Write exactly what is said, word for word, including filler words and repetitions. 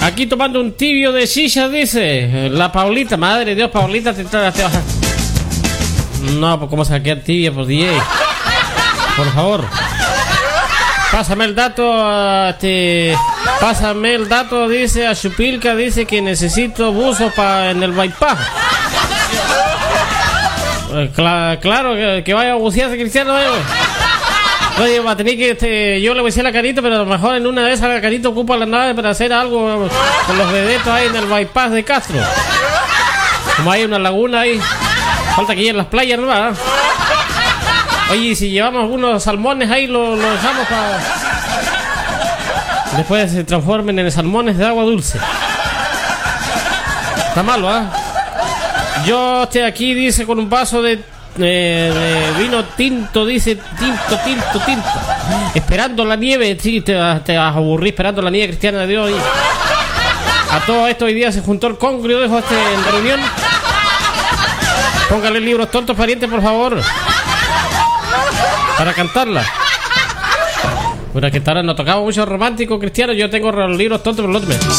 Aquí tomando un tibio de silla, dice la Paulita. Madre de Dios, Paulita, te, te, te vas a... No, pues cómo saquear tibia por D J. Por favor. Pásame el dato, este... Pásame el dato, dice a Chupilca, dice que necesito buzos para en el bypass. Cla claro, que, que vaya a bucearse, Cristiano. Vaya. Oye, va a tener que, este, yo le voy a decir a la Carito, pero a lo mejor en una de esas la Carito ocupa la nave para hacer algo con los vedetos ahí en el bypass de Castro. Como hay una laguna ahí, falta que ir en las playas, ¿no? ¿verdad? Oye, si llevamos unos salmones ahí, lo, lo dejamos para... Después se transformen en salmones de agua dulce. Está malo, ¿ah? ¿eh? Yo estoy aquí, dice, con un vaso de... Eh, de vino tinto, dice, tinto, tinto, tinto, esperando la nieve. Sí, te, te vas a aburrir esperando la nieve, Cristiana de Dios. Y a todo esto hoy día se juntó el congrio, dejo este en reunión. Póngale libros tontos, pariente, por favor, para cantarla. Bueno, que ahora no tocaba mucho romántico, Cristiano. Yo tengo los libros tontos, pero los otros.